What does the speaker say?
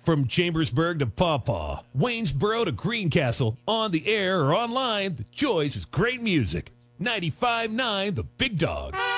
From Chambersburg to Pawpaw, Waynesboro to Greencastle, on the air or online, the choice is great music. 95.9 The Big Dog.